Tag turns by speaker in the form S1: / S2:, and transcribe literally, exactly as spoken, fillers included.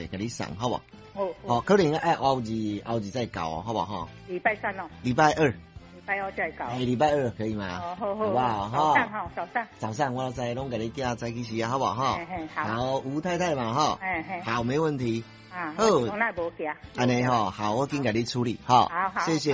S1: 给你送，好不好？
S2: 哦
S1: 哦，可能爱后日后日再搞哦，好不好？
S2: 礼拜三哦，
S1: 礼拜二，
S2: 礼拜二再搞。
S1: 哎，礼拜二可以吗？
S2: 哦，好好，
S1: 好不好？
S2: 早上哈，早上。
S1: 早上我再拢给你寄再去吃，好不好？哈。
S2: 嘿嘿，好。
S1: 好，吴太太嘛，哈。
S2: 嘿嘿。
S1: 好，没问题。
S2: 啊，
S1: 好。
S2: 我那无惊。
S1: 安尼吼，好，我紧给你处理，哈。
S2: 好好。
S1: 谢谢。